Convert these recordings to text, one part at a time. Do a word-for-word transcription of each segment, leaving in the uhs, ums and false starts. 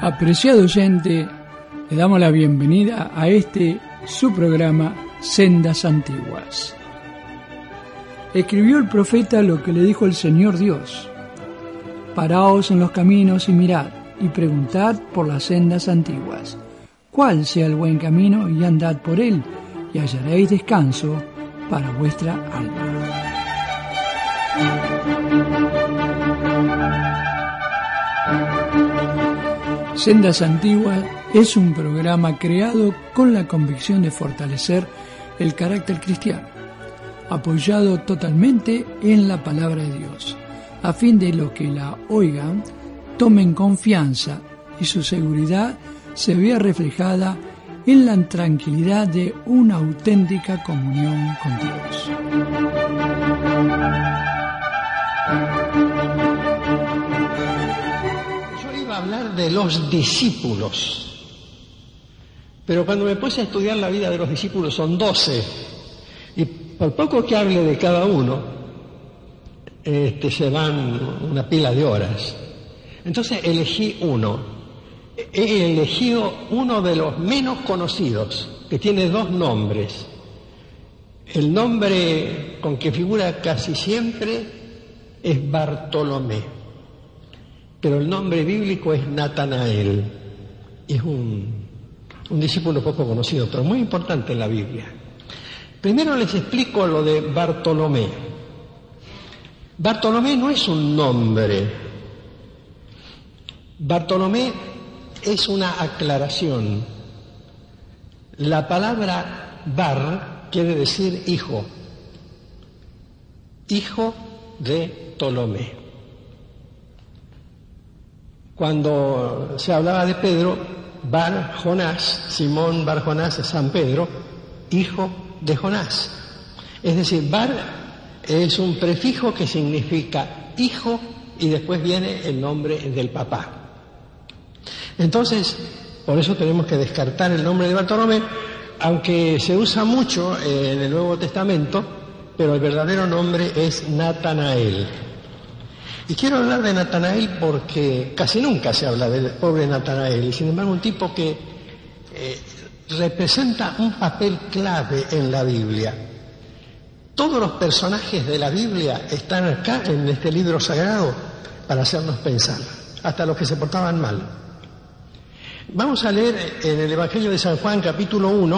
Apreciado oyente, le damos la bienvenida a este su programa Sendas Antiguas. Escribió el profeta lo que le dijo el Señor Dios: paraos en los caminos y mirad, y preguntad por las sendas antiguas, cuál sea el buen camino, y andad por él, y hallaréis descanso para vuestra alma. Sendas Antiguas es un programa creado con la convicción de fortalecer el carácter cristiano, apoyado totalmente en la palabra de Dios, a fin de los que la oigan tomen confianza y su seguridad se vea reflejada en la tranquilidad de una auténtica comunión con Dios. Hablar de los discípulos, pero cuando me puse a estudiar la vida de los discípulos son doce, y por poco que hable de cada uno, este, se van una pila de horas. Entonces elegí uno, he elegido uno de los menos conocidos, que tiene dos nombres. El nombre con que figura casi siempre es Bartolomé, pero el nombre bíblico es Natanael. Es un, un discípulo poco conocido, pero muy importante en la Biblia. Primero les explico lo de Bartolomé. Bartolomé no es un nombre. Bartolomé es una aclaración. La palabra bar quiere decir hijo. Hijo de Ptolomé. Cuando se hablaba de Pedro, Bar Jonás, Simón Bar Jonás es San Pedro, hijo de Jonás. Es decir, Bar es un prefijo que significa hijo y después viene el nombre del papá. Entonces, por eso tenemos que descartar el nombre de Bartolomé, aunque se usa mucho en el Nuevo Testamento, pero el verdadero nombre es Natanael. Y quiero hablar de Natanael porque casi nunca se habla del pobre Natanael, y sin embargo un tipo que eh, representa un papel clave en la Biblia. Todos los personajes de la Biblia están acá en este libro sagrado para hacernos pensar, hasta los que se portaban mal. Vamos a leer en el Evangelio de San Juan, capítulo uno,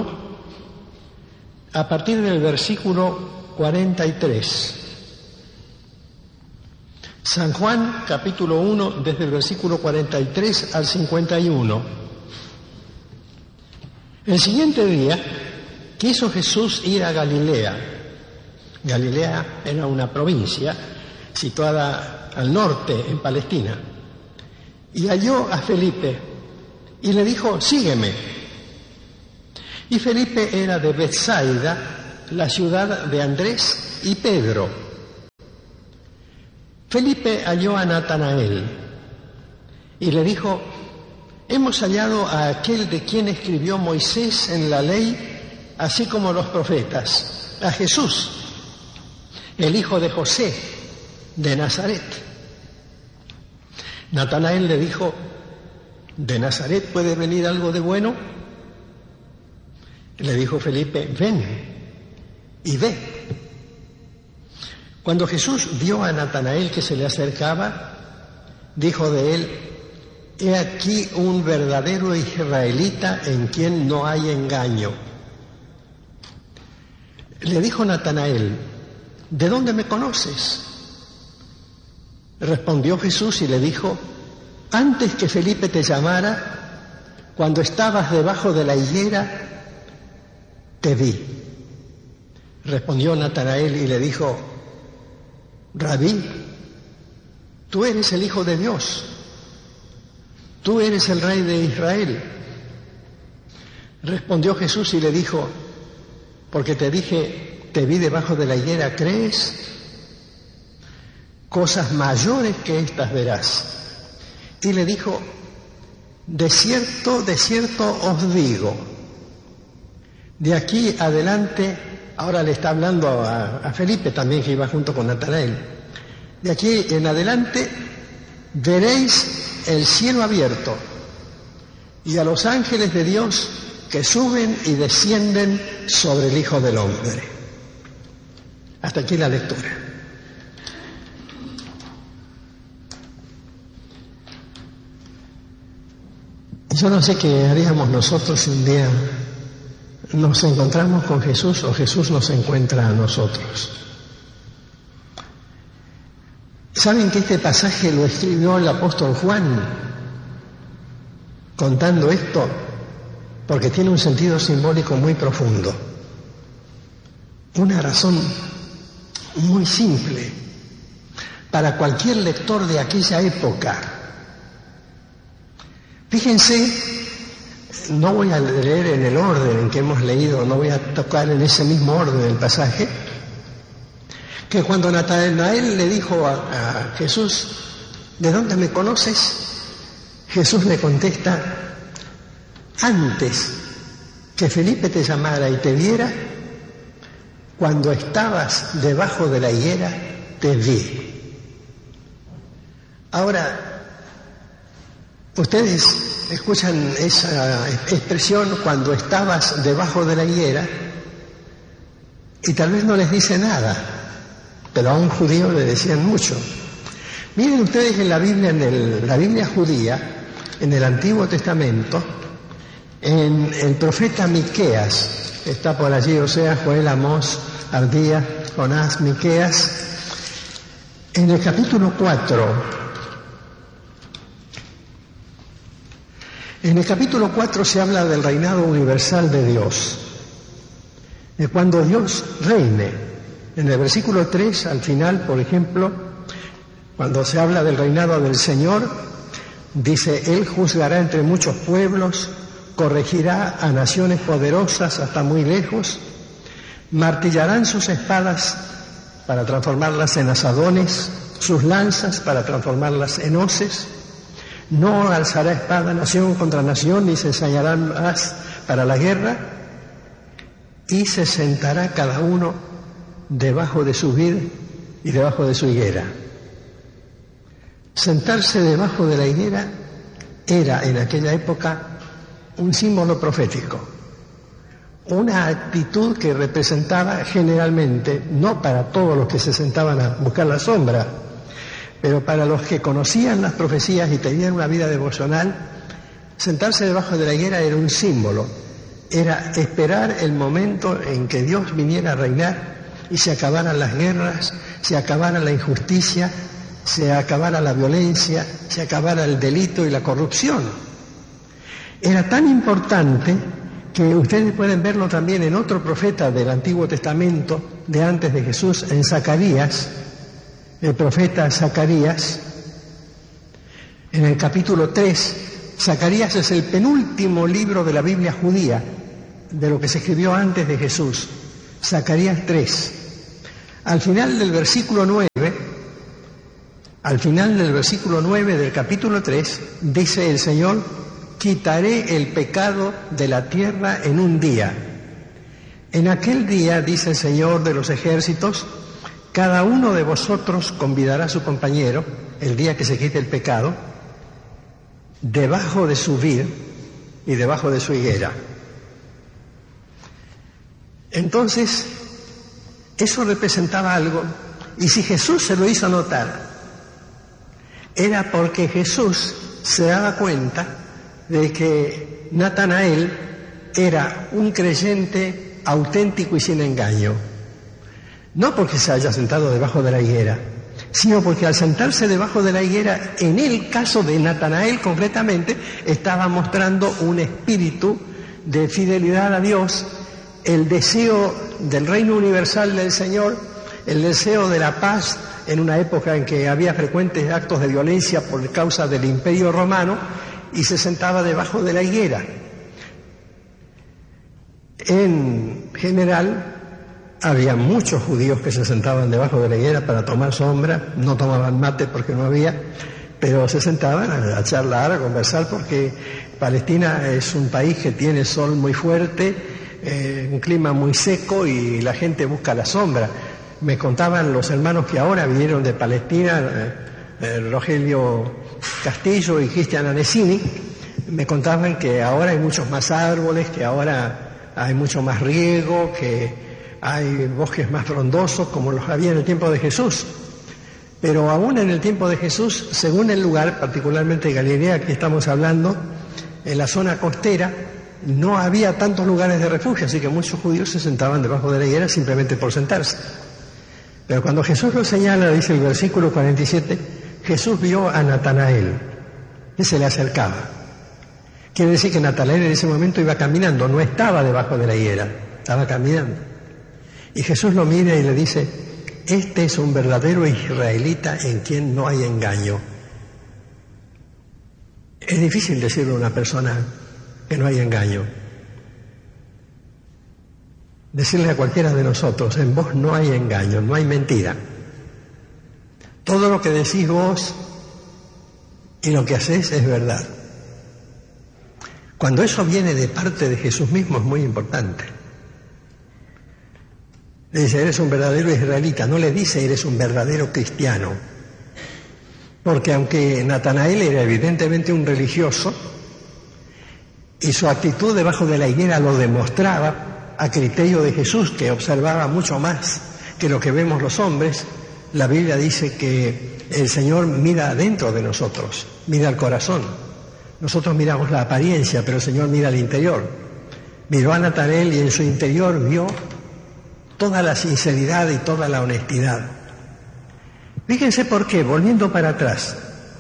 a partir del versículo cuarenta y tres. San Juan, capítulo uno, desde el versículo cuarenta y tres al cincuenta y uno. El siguiente día quiso Jesús ir a Galilea. Galilea era una provincia situada al norte, en Palestina. Y halló a Felipe y le dijo: sígueme. Y Felipe era de Betsaida, la ciudad de Andrés y Pedro. Felipe halló a Natanael y le dijo: hemos hallado a aquel de quien escribió Moisés en la ley, así como los profetas, a Jesús, el hijo de José, de Nazaret. Natanael le dijo: ¿de Nazaret puede venir algo de bueno? Le dijo Felipe: ven y ve. Cuando Jesús vio a Natanael que se le acercaba, dijo de él: he aquí un verdadero israelita en quien no hay engaño. Le dijo Natanael: ¿de dónde me conoces? Respondió Jesús y le dijo: antes que Felipe te llamara, cuando estabas debajo de la higuera, te vi. Respondió Natanael y le dijo: Rabí, tú eres el Hijo de Dios, tú eres el Rey de Israel. Respondió Jesús y le dijo: porque te dije, te vi debajo de la higuera, ¿crees? Cosas mayores que estas verás. Y le dijo: de cierto, de cierto os digo, de aquí adelante. Ahora le está hablando a, a Felipe también, que iba junto con Natanael. De aquí en adelante veréis el cielo abierto y a los ángeles de Dios que suben y descienden sobre el Hijo del Hombre. Hasta aquí la lectura. Yo no sé qué haríamos nosotros si un día nos encontramos con Jesús o Jesús nos encuentra a nosotros. ¿Saben que este pasaje lo escribió el apóstol Juan contando esto? Porque tiene un sentido simbólico muy profundo. Una razón muy simple para cualquier lector de aquella época. Fíjense, no voy a leer en el orden en que hemos leído, no voy a tocar en ese mismo orden el pasaje, que cuando Natanael le dijo a, a Jesús, ¿de dónde me conoces? Jesús le contesta, antes que Felipe te llamara y te viera, cuando estabas debajo de la higuera, te vi. Ahora, ustedes escuchan esa expresión, cuando estabas debajo de la higuera, y tal vez no les dice nada, pero a un judío le decían mucho. Miren ustedes en la Biblia, en el, la Biblia judía, en el Antiguo Testamento, en el profeta Miqueas, está por allí, o sea, Joel, Amós, Abdías, Jonás, Miqueas, en el capítulo cuatro, en el capítulo cuatro se habla del reinado universal de Dios, de cuando Dios reine. En el versículo tres, al final, por ejemplo, cuando se habla del reinado del Señor, dice, Él juzgará entre muchos pueblos, corregirá a naciones poderosas hasta muy lejos, martillarán sus espadas para transformarlas en asadones, sus lanzas para transformarlas en hoces, no alzará espada nación contra nación, ni se ensañarán más para la guerra, y se sentará cada uno debajo de su vid y debajo de su higuera. Sentarse debajo de la higuera era en aquella época un símbolo profético, una actitud que representaba generalmente, no para todos los que se sentaban a buscar la sombra, pero para los que conocían las profecías y tenían una vida devocional, sentarse debajo de la higuera era un símbolo, era esperar el momento en que Dios viniera a reinar y se acabaran las guerras, se acabara la injusticia, se acabara la violencia, se acabara el delito y la corrupción. Era tan importante que ustedes pueden verlo también en otro profeta del Antiguo Testamento, de antes de Jesús, en Zacarías, el profeta Zacarías, en el capítulo tres. Zacarías es el penúltimo libro de la Biblia judía, de lo que se escribió antes de Jesús. Zacarías tres. Al final del versículo nueve, al final del versículo nueve del capítulo tres, dice el Señor, quitaré el pecado de la tierra en un día. En aquel día, dice el Señor de los ejércitos, cada uno de vosotros convidará a su compañero, el día que se quite el pecado, debajo de su vid y debajo de su higuera. Entonces, eso representaba algo, y si Jesús se lo hizo notar, era porque Jesús se daba cuenta de que Natanael era un creyente auténtico y sin engaño. No porque se haya sentado debajo de la higuera, sino porque al sentarse debajo de la higuera, en el caso de Natanael concretamente, estaba mostrando un espíritu de fidelidad a Dios, el deseo del reino universal del Señor, el deseo de la paz en una época en que había frecuentes actos de violencia por causa del Imperio Romano, y se sentaba debajo de la higuera. En general, había muchos judíos que se sentaban debajo de la higuera para tomar sombra, no tomaban mate porque no había, pero se sentaban a charlar, a conversar, porque Palestina es un país que tiene sol muy fuerte, eh, un clima muy seco y la gente busca la sombra. Me contaban los hermanos que ahora vinieron de Palestina, eh, eh, Rogelio Castillo y Cristian Anesini, me contaban que ahora hay muchos más árboles, que ahora hay mucho más riego, que hay bosques más frondosos como los había en el tiempo de Jesús. Pero aún en el tiempo de Jesús, según el lugar, particularmente Galilea, aquí estamos hablando, en la zona costera, no había tantos lugares de refugio, así que muchos judíos se sentaban debajo de la higuera simplemente por sentarse. Pero cuando Jesús lo señala, dice el versículo cuarenta y siete, Jesús vio a Natanael, que se le acercaba. Quiere decir que Natanael en ese momento iba caminando, no estaba debajo de la higuera, estaba caminando. Y Jesús lo mira y le dice, este es un verdadero israelita en quien no hay engaño. Es difícil decirle a una persona que no hay engaño. Decirle a cualquiera de nosotros, en vos no hay engaño, no hay mentira. Todo lo que decís vos y lo que hacés es verdad. Cuando eso viene de parte de Jesús mismo es muy importante. Le dice, eres un verdadero israelita, no le dice, eres un verdadero cristiano. Porque aunque Natanael era evidentemente un religioso, y su actitud debajo de la higuera lo demostraba a criterio de Jesús, que observaba mucho más que lo que vemos los hombres, la Biblia dice que el Señor mira adentro de nosotros, mira al corazón. Nosotros miramos la apariencia, pero el Señor mira al interior. Miró a Natanael y en su interior vio toda la sinceridad y toda la honestidad. Fíjense por qué, volviendo para atrás.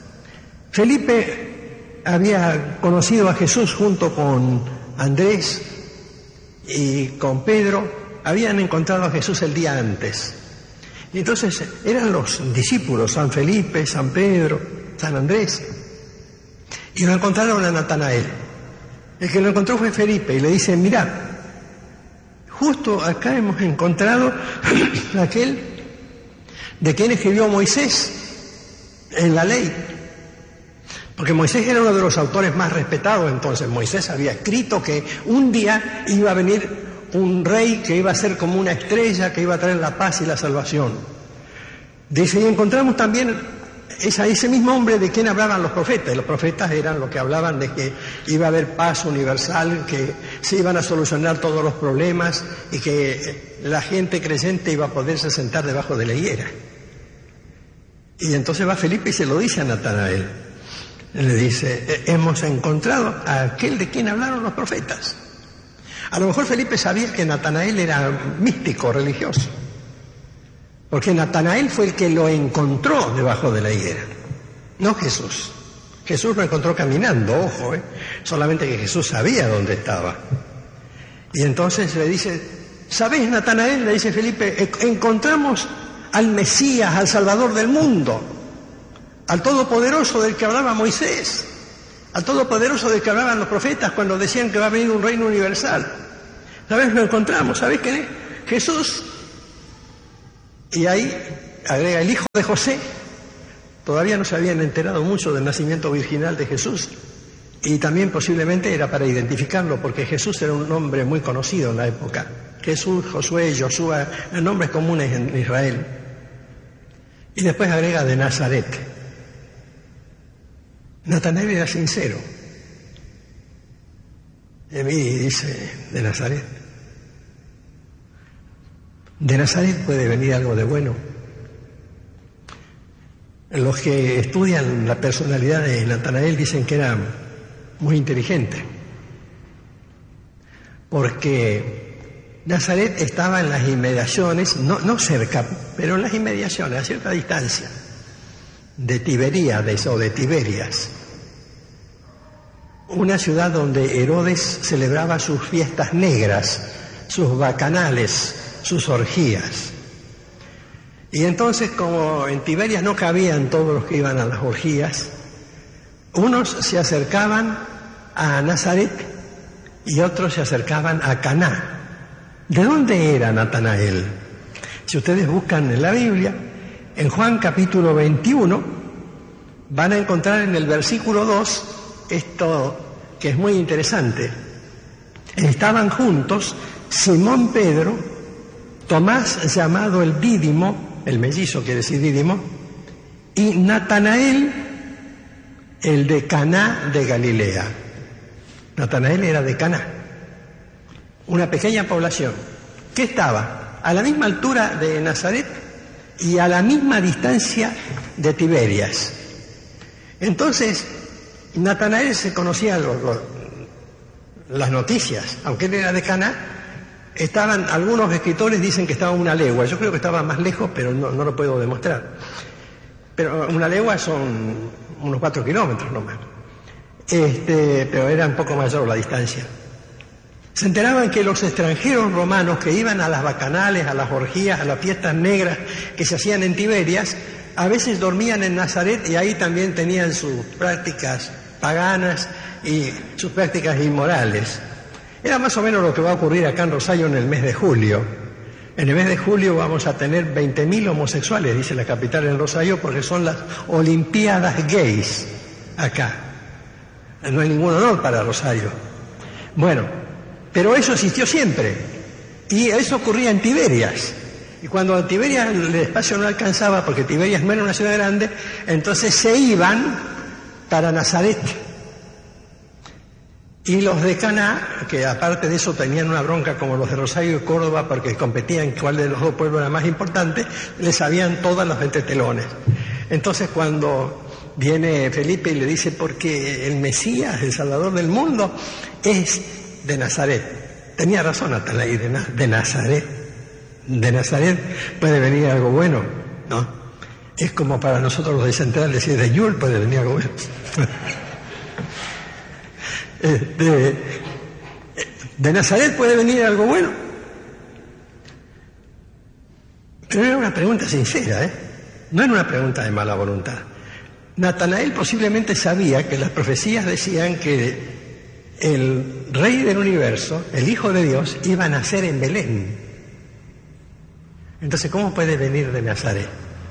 Felipe había conocido a Jesús junto con Andrés y con Pedro, habían encontrado a Jesús el día antes. Y entonces eran los discípulos, San Felipe, San Pedro, San Andrés, y lo encontraron a Natanael. El que lo encontró fue Felipe y le dice, mirá, justo acá hemos encontrado aquel de quien escribió Moisés en la ley. Porque Moisés era uno de los autores más respetados entonces. Moisés había escrito que un día iba a venir un rey que iba a ser como una estrella, que iba a traer la paz y la salvación. Dice, y encontramos también esa, ese mismo hombre de quien hablaban los profetas. Y los profetas eran los que hablaban de que iba a haber paz universal, que se iban a solucionar todos los problemas y que la gente creyente iba a poderse sentar debajo de la higuera. Y entonces va Felipe y se lo dice a Natanael. Le dice, hemos encontrado a aquel de quien hablaron los profetas. A lo mejor Felipe sabía que Natanael era místico, religioso. Porque Natanael fue el que lo encontró debajo de la higuera, no Jesús. Jesús lo encontró caminando, ojo, ¿eh? Solamente que Jesús sabía dónde estaba. Y entonces le dice, ¿sabés, Natanael? Le dice Felipe, encontramos al Mesías, al Salvador del mundo, al Todopoderoso del que hablaba Moisés, al Todopoderoso del que hablaban los profetas cuando decían que va a venir un reino universal. ¿Sabés? Lo encontramos. ¿Sabés quién es? Jesús. Y ahí agrega el hijo de José. Todavía no se habían enterado mucho del nacimiento virginal de Jesús. Y también posiblemente era para identificarlo, porque Jesús era un nombre muy conocido en la época. Jesús, Josué, Josué, nombres comunes en Israel. Y después agrega de Nazaret. Natanael era sincero. Y dice, de Nazaret. De Nazaret puede venir algo de bueno. Los que estudian la personalidad de Natanael dicen que era muy inteligente, porque Nazaret estaba en las inmediaciones, no, no cerca, pero en las inmediaciones, a cierta distancia, de Tiberíades o de Tiberias, una ciudad donde Herodes celebraba sus fiestas negras, sus bacanales, sus orgías. Y entonces, como en Tiberias no cabían todos los que iban a las orgías, unos se acercaban a Nazaret y otros se acercaban a Caná. ¿De dónde era Natanael? Si ustedes buscan en la Biblia, en Juan capítulo veintiuno, van a encontrar en el versículo dos esto que es muy interesante. Estaban juntos Simón Pedro, Tomás llamado el Dídimo, el mellizo quiere decir Dídimo, y Natanael, el de Caná de Galilea. Natanael era de Caná, una pequeña población que estaba a la misma altura de Nazaret y a la misma distancia de Tiberias. Entonces, Natanael se conocía lo, lo, las noticias, aunque él era de Caná. Estaban, algunos escritores dicen que estaba a una legua, yo creo que estaba más lejos, pero no, no lo puedo demostrar. Pero una legua son unos cuatro kilómetros nomás. Este, pero era un poco mayor la distancia. Se enteraban que los extranjeros romanos que iban a las bacanales, a las orgías, a las fiestas negras que se hacían en Tiberias, a veces dormían en Nazaret y ahí también tenían sus prácticas paganas y sus prácticas inmorales. Era más o menos lo que va a ocurrir acá en Rosario en el mes de julio. En el mes de julio vamos a tener veinte mil homosexuales, dice la capital en Rosario, porque son las Olimpiadas Gays acá. No hay ningún honor para Rosario. Bueno, pero eso existió siempre. Y eso ocurría en Tiberias. Y cuando a Tiberias el espacio no alcanzaba, porque Tiberias no era una ciudad grande, entonces se iban para Nazaret. Y los de Caná, que aparte de eso tenían una bronca como los de Rosario y Córdoba, porque competían cuál de los dos pueblos era más importante, les sabían todas los entretelones. Entonces cuando viene Felipe y le dice, porque el Mesías, el Salvador del mundo, es de Nazaret. Tenía razón Natanael, de, de Nazaret. De Nazaret puede venir algo bueno, ¿no? Es como para nosotros los de Central decir, de Yul puede venir algo bueno. De, de Nazaret puede venir algo bueno. Pero era una pregunta sincera, ¿eh? No era una pregunta de mala voluntad. Natanael posiblemente sabía que las profecías decían que el Rey del universo, el Hijo de Dios, iba a nacer en Belén. Entonces, ¿cómo puede venir de Nazaret?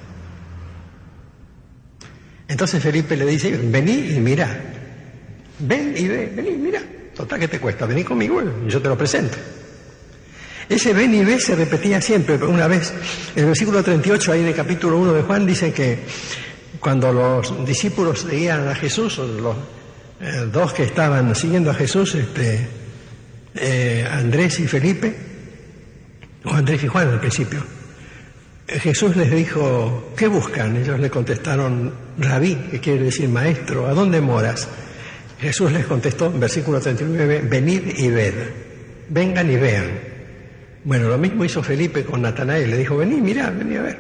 Entonces Felipe le dice, vení y mirá. Ven y ve, vení, mira, total, ¿qué te cuesta? Vení conmigo y yo te lo presento. Ese ven y ve se repetía siempre. Una vez, en el versículo treinta y ocho, ahí en el capítulo uno de Juan, dice que cuando los discípulos seguían a Jesús, o los eh, dos que estaban siguiendo a Jesús, este, eh, Andrés y Felipe, o Andrés y Juan al principio, eh, Jesús les dijo, ¿qué buscan? Ellos le contestaron, Rabí, que quiere decir maestro, ¿a dónde moras? Jesús les contestó en versículo treinta y nueve, venid y ved, vengan y vean. Bueno, lo mismo hizo Felipe con Natanael, le dijo, vení, mirá, vení a ver.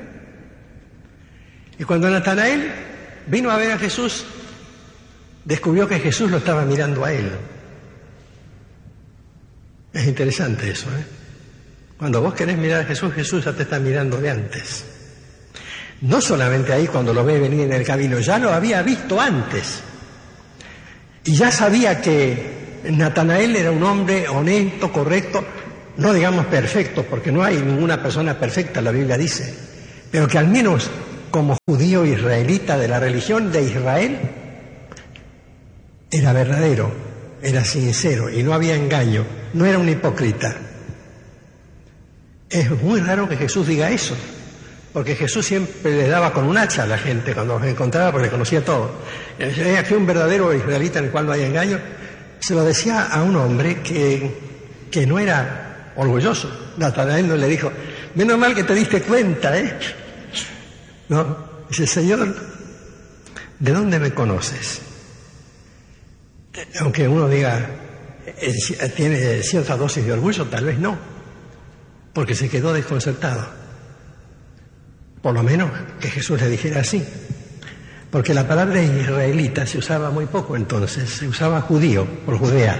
Y cuando Natanael vino a ver a Jesús, descubrió que Jesús lo estaba mirando a él. Es interesante eso, ¿eh? Cuando vos querés mirar a Jesús, Jesús ya te está mirando de antes. No solamente ahí cuando lo ve venir en el camino, ya lo había visto antes. Y ya sabía que Natanael era un hombre honesto, correcto, no digamos perfecto, porque no hay ninguna persona perfecta, la Biblia dice, pero que al menos como judío israelita de la religión de Israel, era verdadero, era sincero y no había engaño, no era un hipócrita. Es muy raro que Jesús diga eso, porque Jesús siempre le daba con un hacha a la gente cuando los encontraba, porque conocía todo. Hay aquí un verdadero israelita en el cual no hay engaño. Se lo decía a un hombre que, que no era orgulloso. Natanael no le dijo, menos mal que te diste cuenta, ¿eh? No, dice, Señor, ¿de dónde me conoces? Aunque uno diga, tiene cierta dosis de orgullo, tal vez no, porque se quedó desconcertado. Por lo menos que Jesús le dijera así. Porque la palabra israelita se usaba muy poco entonces, se usaba judío, por Judea.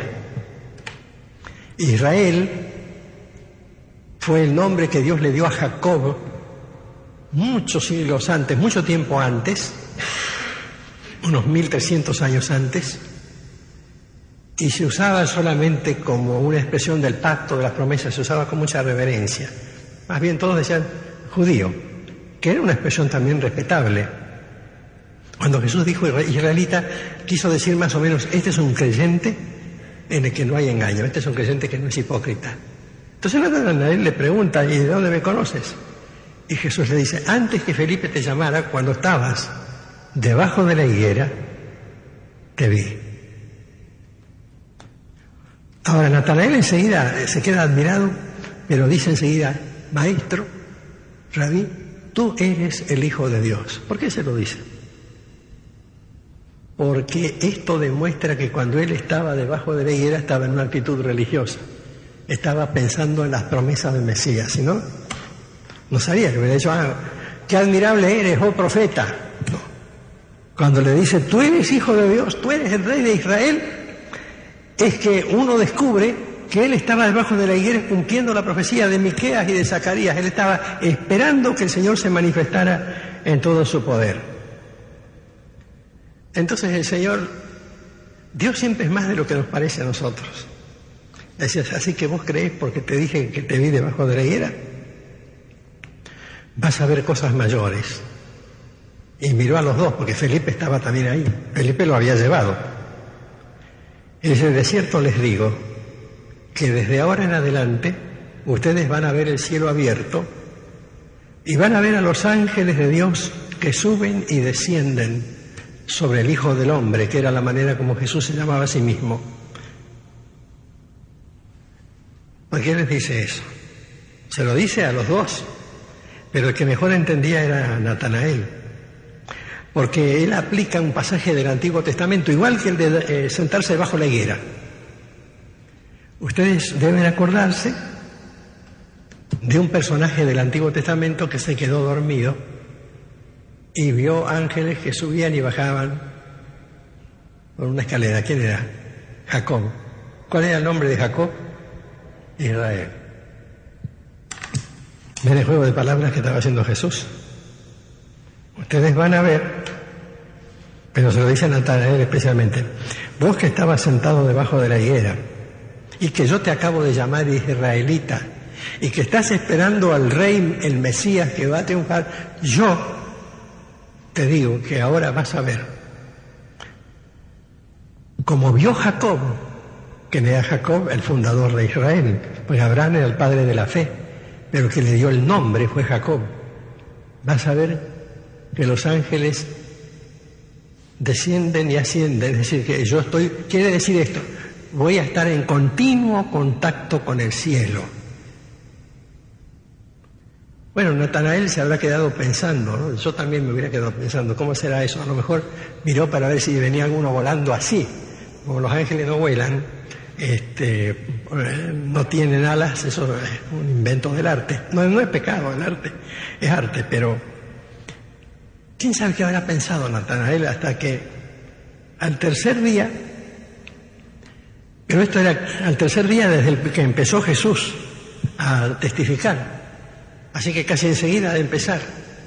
Israel fue el nombre que Dios le dio a Jacob muchos siglos antes, mucho tiempo antes, unos mil trescientos años antes, y se usaba solamente como una expresión del pacto, de las promesas, se usaba con mucha reverencia. Más bien todos decían judío, que era una expresión también respetable. Cuando Jesús dijo israelita, quiso decir más o menos, este es un creyente en el que no hay engaño, este es un creyente que no es hipócrita. Entonces Natanael le pregunta, ¿y de dónde me conoces? Y Jesús le dice, antes que Felipe te llamara, cuando estabas debajo de la higuera, te vi. Ahora Natanael enseguida se queda admirado, pero dice enseguida: maestro, rabí, tú eres el Hijo de Dios. ¿Por qué se lo dice? Porque esto demuestra que cuando él estaba debajo de la higuera estaba en una actitud religiosa, estaba pensando en las promesas del Mesías, si no, no sabía que hubiera dicho: ah, qué admirable eres, oh profeta. No. Cuando le dice: tú eres Hijo de Dios, tú eres el Rey de Israel, es que uno descubre que él estaba debajo de la higuera cumpliendo la profecía de Miqueas y de Zacarías. Él estaba esperando que el Señor se manifestara en todo su poder. Entonces el Señor, Dios siempre es más de lo que nos parece a nosotros. Decías: así que vos creés porque te dije que te vi debajo de la higuera, vas a ver cosas mayores. Y miró a los dos, porque Felipe estaba también ahí. Felipe lo había llevado. Y dice: de cierto les digo que desde ahora en adelante ustedes van a ver el cielo abierto y van a ver a los ángeles de Dios que suben y descienden sobre el Hijo del Hombre, que era la manera como Jesús se llamaba a sí mismo. ¿Por qué les dice eso? Se lo dice a los dos, pero el que mejor entendía era Natanael, porque él aplica un pasaje del Antiguo Testamento, igual que el de eh, sentarse bajo la higuera. Ustedes deben acordarse de un personaje del Antiguo Testamento que se quedó dormido y vio ángeles que subían y bajaban por una escalera. ¿Quién era? Jacob. ¿Cuál era el nombre de Jacob? Israel. ¿Ven el juego de palabras que estaba haciendo Jesús? Ustedes van a ver, pero se lo dice a Natanael especialmente: vos que estabas sentado debajo de la higuera y que yo te acabo de llamar israelita y que estás esperando al rey, el Mesías que va a triunfar, yo te digo que ahora vas a ver, como vio Jacob, que no era Jacob el fundador de Israel, pues Abraham era el padre de la fe, pero que le dio el nombre fue Jacob. Vas a ver que los ángeles descienden y ascienden, es decir, que yo estoy, quiere decir esto, voy a estar en continuo contacto con el cielo. Bueno, Natanael se habrá quedado pensando, ¿no? Yo también me hubiera quedado pensando, ¿cómo será eso? A lo mejor miró para ver si venía alguno volando así. Como los ángeles no vuelan, este, no tienen alas, eso es un invento del arte. No, no es pecado el arte, es arte, pero ¿quién sabe qué habrá pensado Natanael hasta que al tercer día, pero esto era al tercer día desde el que empezó Jesús a testificar, así que casi enseguida de empezar,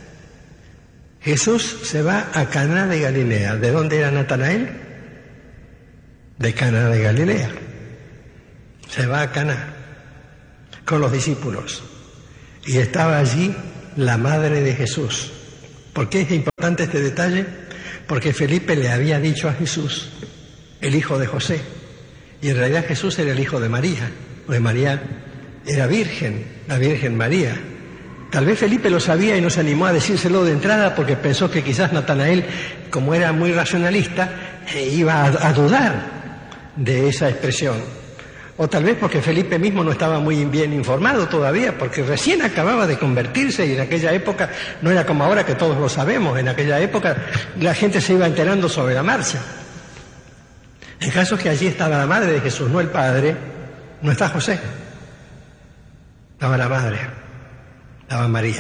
Jesús se va a Caná de Galilea. ¿De dónde era Natanael? De Caná de Galilea. Se va a Caná con los discípulos y estaba allí la madre de Jesús. ¿Por qué es importante este detalle? Porque Felipe le había dicho a Jesús, el hijo de José, y en realidad Jesús era el hijo de María, porque María era virgen, la Virgen María. Tal vez Felipe lo sabía y no se animó a decírselo de entrada porque pensó que quizás Natanael, como era muy racionalista, eh, iba a, a dudar de esa expresión. O tal vez porque Felipe mismo no estaba muy bien informado todavía, porque recién acababa de convertirse y en aquella época no era como ahora que todos lo sabemos. En aquella época la gente se iba enterando sobre la marcha. El caso es que allí estaba la madre de Jesús, no el padre, no está José. Estaba la madre, estaba María.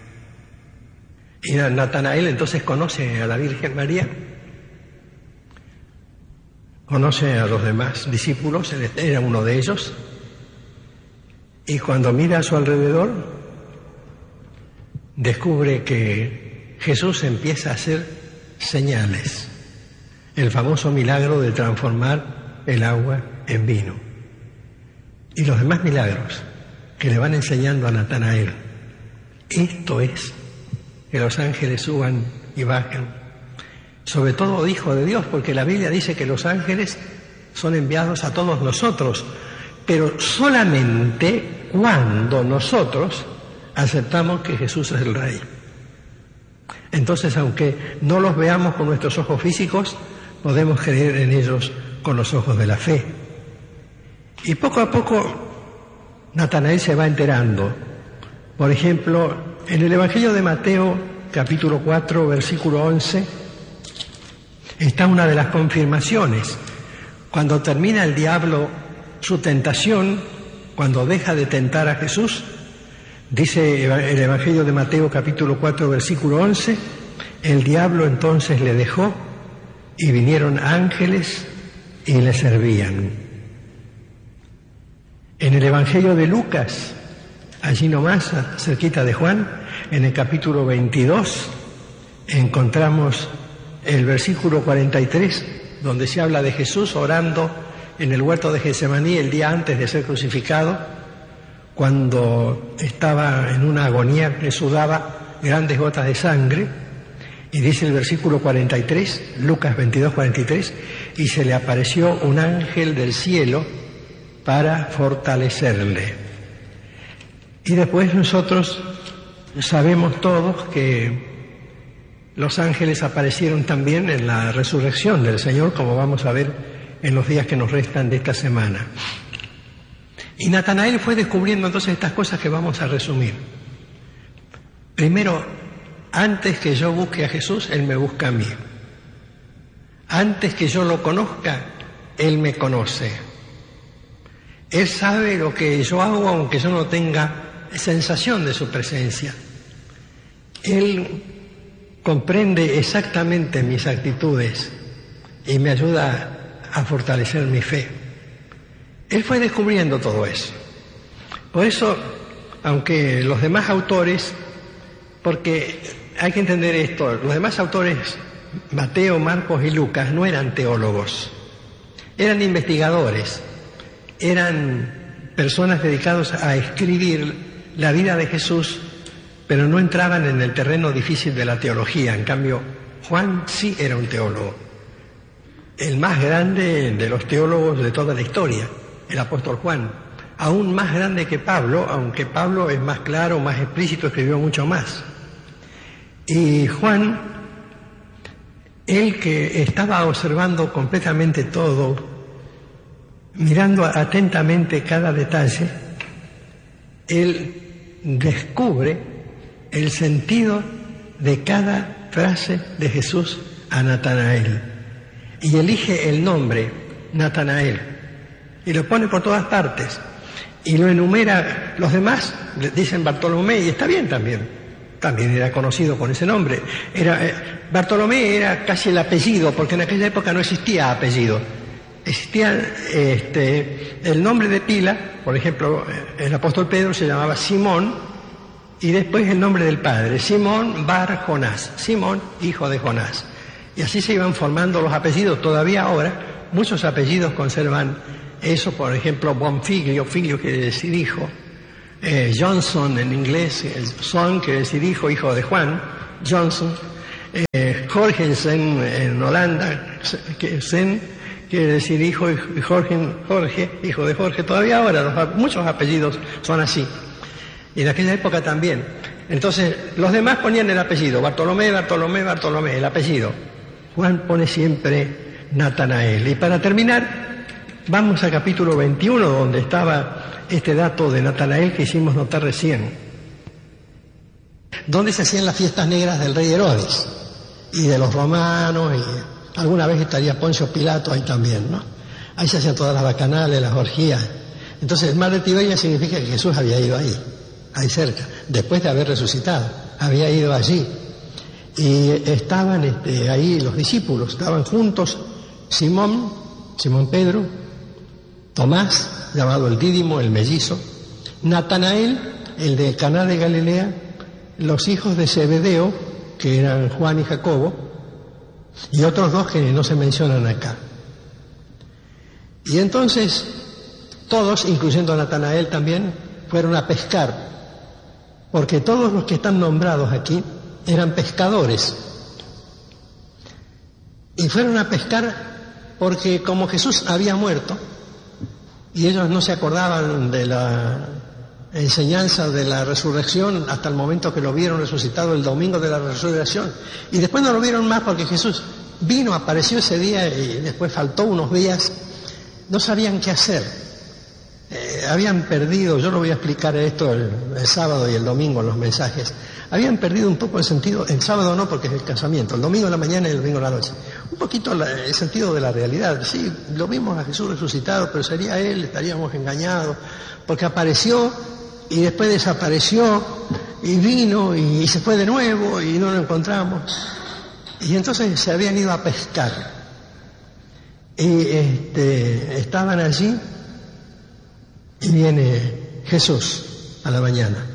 Y Natanael entonces conoce a la Virgen María, conoce a los demás discípulos, él era uno de ellos, y cuando mira a su alrededor, descubre que Jesús empieza a hacer señales, el famoso milagro de transformar el agua en vino, y los demás milagros que le van enseñando a Natanael. Esto es que los ángeles suban y bajen, sobre todo Hijo de Dios, porque la Biblia dice que los ángeles son enviados a todos nosotros, pero solamente cuando nosotros aceptamos que Jesús es el Rey. Entonces, aunque no los veamos con nuestros ojos físicos, podemos creer en ellos con los ojos de la fe. Y poco a poco Natanael se va enterando. Por ejemplo, en el Evangelio de Mateo, capítulo cuatro, versículo once, está una de las confirmaciones. Cuando termina el diablo su tentación, cuando deja de tentar a Jesús, dice el Evangelio de Mateo, capítulo cuatro, versículo once, el diablo entonces le dejó y vinieron ángeles y le servían. En el Evangelio de Lucas, allí nomás, cerquita de Juan, en el capítulo veintidós, encontramos el versículo cuarenta y tres, donde se habla de Jesús orando en el huerto de Getsemaní el día antes de ser crucificado, cuando estaba en una agonía que sudaba grandes gotas de sangre, y dice el versículo cuarenta y tres, Lucas veintidós, cuarenta y tres, y se le apareció un ángel del cielo para fortalecerle. Y después nosotros sabemos todos que los ángeles aparecieron también en la resurrección del Señor, como vamos a ver en los días que nos restan de esta semana. Y Natanael fue descubriendo entonces estas cosas que vamos a resumir. Primero, antes que yo busque a Jesús, Él me busca a mí. Antes que yo lo conozca, Él me conoce. Él sabe lo que yo hago, aunque yo no tenga sensación de su presencia. Él comprende exactamente mis actitudes y me ayuda a fortalecer mi fe. Él fue descubriendo todo eso. Por eso, aunque los demás autores, porque hay que entender esto, los demás autores, Mateo, Marcos y Lucas, no eran teólogos, eran investigadores, eran personas dedicadas a escribir la vida de Jesús, pero no entraban en el terreno difícil de la teología. En cambio, Juan sí era un teólogo, el más grande de los teólogos de toda la historia, el apóstol Juan, aún más grande que Pablo, aunque Pablo es más claro, más explícito, escribió mucho más. Y Juan, él que estaba observando completamente todo, mirando atentamente cada detalle, él descubre el sentido de cada frase de Jesús a Natanael y elige el nombre Natanael y lo pone por todas partes y lo enumera. Los demás dicen Bartolomé, y está bien también, también era conocido con ese nombre. Era, eh, Bartolomé era casi el apellido, porque en aquella época no existía apellido. Existía este, el nombre de pila, por ejemplo, el apóstol Pedro se llamaba Simón, y después el nombre del padre, Simón Bar Jonás, Simón, hijo de Jonás. Y así se iban formando los apellidos. Todavía ahora muchos apellidos conservan eso, por ejemplo, Bonfiglio, figlio quiere decir hijo, eh, Johnson en inglés, el son quiere decir hijo, hijo de Juan, Johnson, eh, Jorgensen en Holanda, que Sen quiere decir hijo, y Jorge, Jorge, hijo de Jorge. Todavía ahora los, muchos apellidos son así. Y en aquella época también. Entonces, los demás ponían el apellido, Bartolomé, Bartolomé, Bartolomé, el apellido. Juan pone siempre Natanael. Y para terminar, vamos al capítulo veintiuno, donde estaba este dato de Natanael que hicimos notar recién. Donde se hacían las fiestas negras del rey Herodes y de los romanos, y alguna vez estaría Poncio Pilato ahí también, ¿no? Ahí se hacían todas las bacanales, las orgías. Entonces, el mar de Tiberias significa que Jesús había ido ahí, ahí cerca, después de haber resucitado, había ido allí. Y estaban este, ahí los discípulos, estaban juntos Simón, Simón Pedro, Tomás, llamado el Dídimo, el mellizo, Natanael, el de Caná de Galilea, los hijos de Zebedeo, que eran Juan y Jacobo, y otros dos que no se mencionan acá. Y entonces todos, incluyendo a Natanael también, fueron a pescar, porque todos los que están nombrados aquí eran pescadores. Y fueron a pescar porque como Jesús había muerto, y ellos no se acordaban de la enseñanza de la resurrección hasta el momento que lo vieron resucitado el domingo de la resurrección, y después no lo vieron más porque Jesús vino, apareció ese día y después faltó unos días, no sabían qué hacer. eh, habían perdido, yo lo voy a explicar esto el, el sábado y el domingo en los mensajes, habían perdido un poco el sentido, el sábado no porque es el casamiento, el domingo en la mañana y el domingo en la noche, un poquito la, el sentido de la realidad. Sí, lo vimos a Jesús resucitado, pero sería Él, estaríamos engañados, porque apareció y después desapareció y vino y, y se fue de nuevo y no lo encontramos. Y entonces se habían ido a pescar y este, estaban allí y viene Jesús a la mañana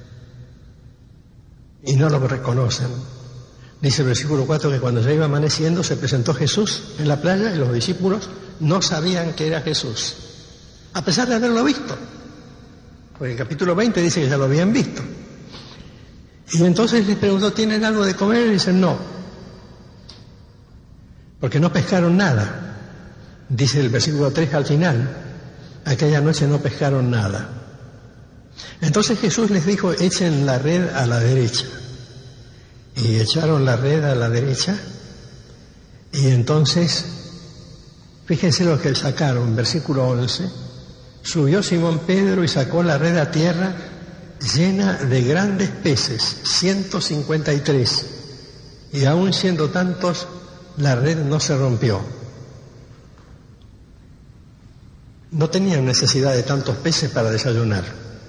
y no lo reconocen. Dice el versículo cuatro que cuando ya iba amaneciendo se presentó Jesús en la playa y los discípulos no sabían que era Jesús, a pesar de haberlo visto, porque el capítulo veinte dice que ya lo habían visto. Y entonces les preguntó, ¿tienen algo de comer? Y dicen, no, porque no pescaron nada. Dice el versículo tres al final, aquella noche no pescaron nada. Entonces Jesús les dijo, echen la red a la derecha. Y echaron la red a la derecha. Y entonces, fíjense lo que sacaron, versículo once. Subió Simón Pedro y sacó la red a tierra llena de grandes peces, ciento cincuenta y tres. Y aún siendo tantos, la red no se rompió. No tenían necesidad de tantos peces para desayunar.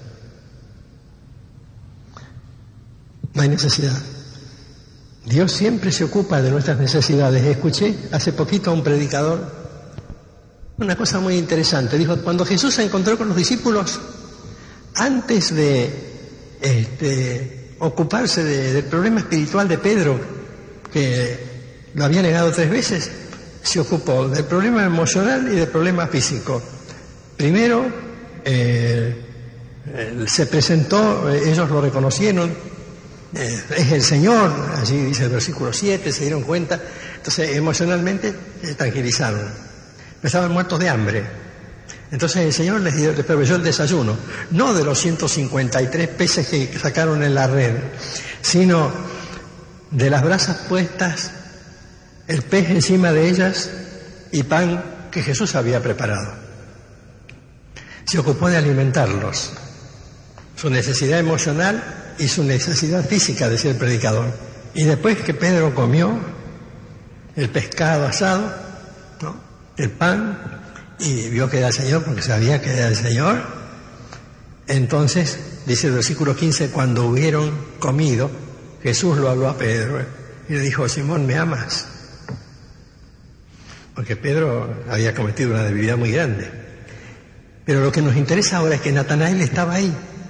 No hay necesidad. Dios siempre se ocupa de nuestras necesidades. Escuché hace poquito a un predicador una cosa muy interesante. Dijo, cuando Jesús se encontró con los discípulos, antes de este, ocuparse de, del problema espiritual de Pedro, que lo había negado tres veces, se ocupó del problema emocional y del problema físico. Primero, eh, eh, se presentó, eh, ellos lo reconocieron, eh, es el Señor, allí dice el versículo siete, se dieron cuenta, entonces emocionalmente se tranquilizaron, estaban muertos de hambre. Entonces el Señor les, dio, les proveyó el desayuno, no de los ciento cincuenta y tres peces que sacaron en la red, sino de las brasas puestas, el pez encima de ellas y pan que Jesús había preparado. Se ocupó de alimentarlos, su necesidad emocional y su necesidad física, decía el predicador. Y después que Pedro comió el pescado asado, ¿no?, el pan, y vio que era el Señor, porque sabía que era el Señor, entonces, dice el versículo quince, cuando hubieron comido, Jesús lo habló a Pedro y le dijo, Simón, ¿me amas? Porque Pedro había cometido una debilidad muy grande. Pero lo que nos interesa ahora es que Natanael estaba ahí.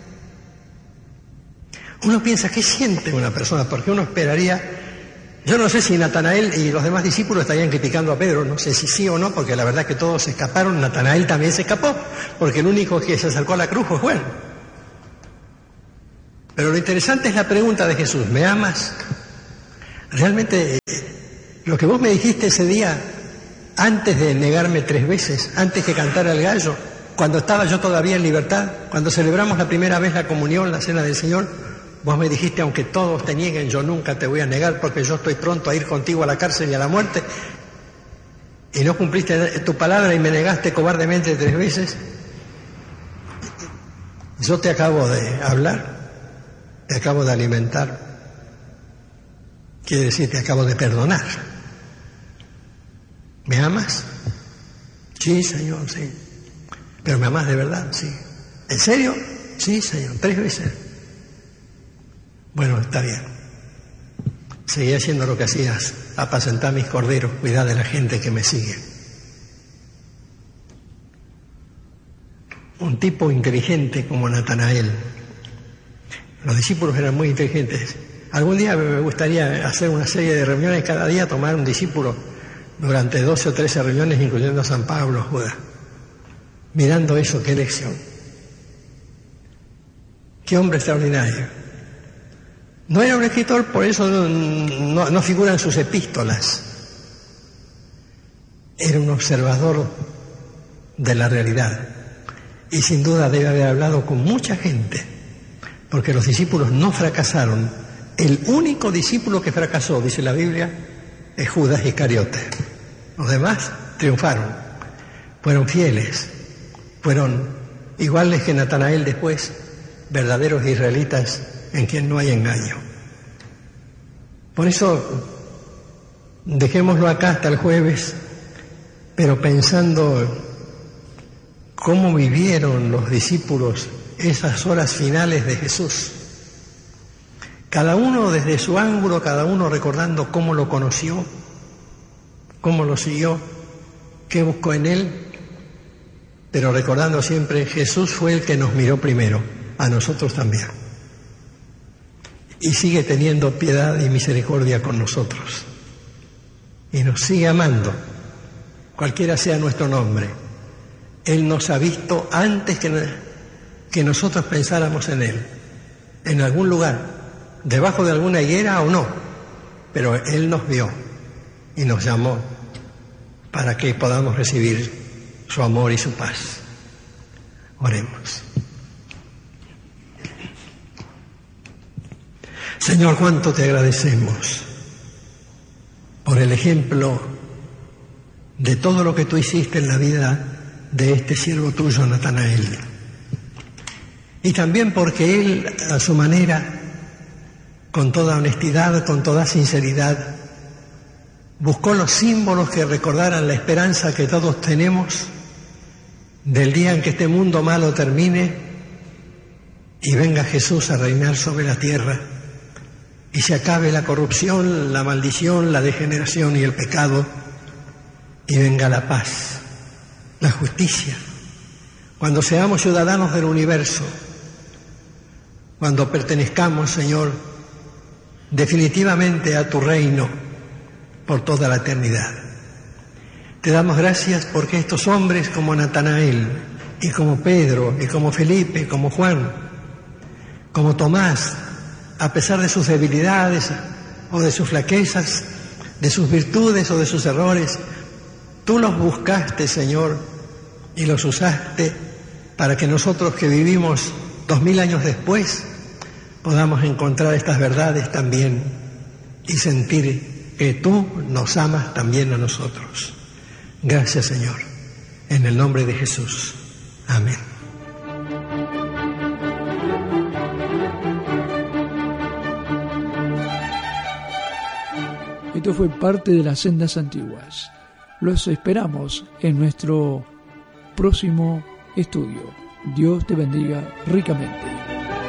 Uno piensa, ¿qué siente una persona? Porque uno esperaría, yo no sé si Natanael y los demás discípulos estarían criticando a Pedro, no sé si sí o no, porque la verdad es que todos se escaparon, Natanael también se escapó, porque el único que se acercó a la cruz fue Juan. Pero lo interesante es la pregunta de Jesús, ¿me amas? Realmente, lo que vos me dijiste ese día, antes de negarme tres veces, antes que cantara el gallo, cuando estaba yo todavía en libertad, cuando celebramos la primera vez la comunión, la cena del Señor, vos me dijiste, aunque todos te nieguen, yo nunca te voy a negar porque yo estoy pronto a ir contigo a la cárcel y a la muerte. Y no cumpliste tu palabra y me negaste cobardemente tres veces. Yo te acabo de hablar, te acabo de alimentar. Quiere decir, te acabo de perdonar. ¿Me amas? Sí, Señor, sí. ¿Pero me amás de verdad? Sí. ¿En serio? Sí, Señor, tres veces. Bueno, está bien. Seguí haciendo lo que hacías, apacentar mis corderos, cuidar de la gente que me sigue. Un tipo inteligente como Natanael. Los discípulos eran muy inteligentes. Algún día me gustaría hacer una serie de reuniones cada día, tomar un discípulo durante doce o trece reuniones, incluyendo a San Pablo, Judas. Mirando eso, qué lección. Qué hombre extraordinario. No era un escritor, por eso no, no, no figura en sus epístolas. Era un observador de la realidad. Y sin duda debe haber hablado con mucha gente, porque los discípulos no fracasaron. El único discípulo que fracasó, dice la Biblia, es Judas Iscariote. Los demás triunfaron, fueron fieles, fueron iguales que Natanael después, verdaderos israelitas en quien no hay engaño. Por eso, dejémoslo acá hasta el jueves, pero pensando cómo vivieron los discípulos esas horas finales de Jesús. Cada uno desde su ángulo, cada uno recordando cómo lo conoció, cómo lo siguió, qué buscó en él, pero recordando siempre, Jesús fue el que nos miró primero, a nosotros también. Y sigue teniendo piedad y misericordia con nosotros. Y nos sigue amando, cualquiera sea nuestro nombre. Él nos ha visto antes que, que nosotros pensáramos en Él, en algún lugar, debajo de alguna higuera o no, pero Él nos vio y nos llamó para que podamos recibir su amor y su paz. Oremos. Señor, cuánto te agradecemos por el ejemplo de todo lo que tú hiciste en la vida de este siervo tuyo, Natanael. Y también porque él, a su manera, con toda honestidad, con toda sinceridad, buscó los símbolos que recordaran la esperanza que todos tenemos del día en que este mundo malo termine y venga Jesús a reinar sobre la tierra y se acabe la corrupción, la maldición, la degeneración y el pecado, y venga la paz, la justicia. Cuando seamos ciudadanos del universo, cuando pertenezcamos, Señor, definitivamente a tu reino por toda la eternidad. Te damos gracias porque estos hombres como Natanael, y como Pedro, y como Felipe, como Juan, como Tomás, a pesar de sus debilidades o de sus flaquezas, de sus virtudes o de sus errores, tú los buscaste, Señor, y los usaste para que nosotros que vivimos dos mil años después podamos encontrar estas verdades también y sentir que tú nos amas también a nosotros. Gracias, Señor, en el nombre de Jesús. Amén. Esto fue parte de las Sendas Antiguas. Los esperamos en nuestro próximo estudio. Dios te bendiga ricamente.